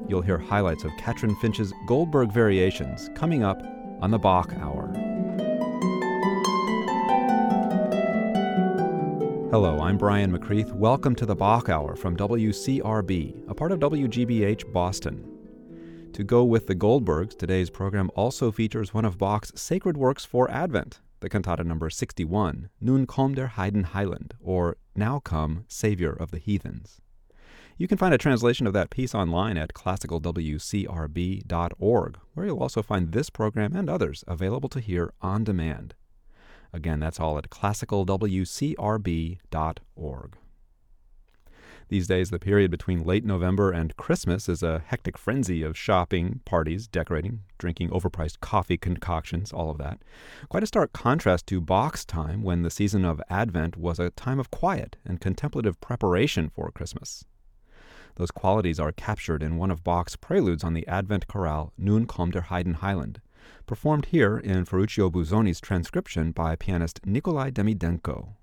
you'll hear highlights of Katrin Finch's Goldberg Variations coming up on the Bach Hour. Hello, I'm Brian McCreath. Welcome to the Bach Hour from WCRB, a part of WGBH Boston. To go with the Goldbergs, today's program also features one of Bach's sacred works for Advent, the cantata number 61, Nun komm der Heiden Heiland, or Now Come, Savior of the Heathens. You can find a translation of that piece online at classicalwcrb.org, where you'll also find this program and others available to hear on demand. Again, that's all at classicalwcrb.org. These days, the period between late November and Christmas is a hectic frenzy of shopping, parties, decorating, drinking overpriced coffee concoctions, all of that. Quite a stark contrast to Bach's time, when the season of Advent was a time of quiet and contemplative preparation for Christmas. Those qualities are captured in one of Bach's preludes on the Advent chorale, Nun komm der Heiden Heiland, performed here in Ferruccio Busoni's transcription by pianist Nikolai Demidenko.